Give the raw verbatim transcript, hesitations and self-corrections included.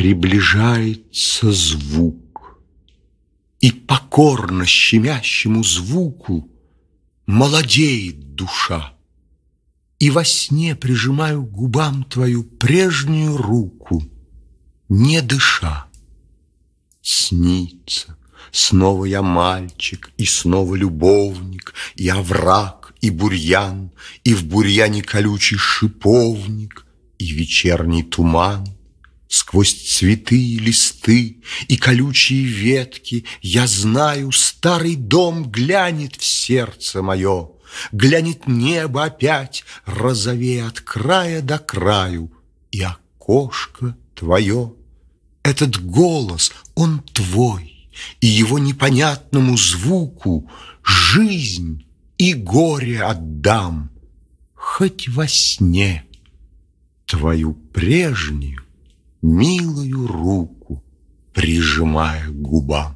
Приближается звук, и покорно щемящему звуку молодеет душа. И во сне прижимаю к губам твою прежнюю руку, не дыша. Снится, снова я мальчик, и снова любовник, и овраг, и бурьян, и в бурьяне колючий шиповник, и вечерний туман. Сквозь цветы и листы и колючие ветки я знаю, старый дом глянет в сердце мое, глянет небо опять, розовея от края до краю, и окошко твое. Этот голос, он твой, и его непонятному звуку жизнь и горе отдам, хоть во сне твою прежнюю милую руку прижимая к губам.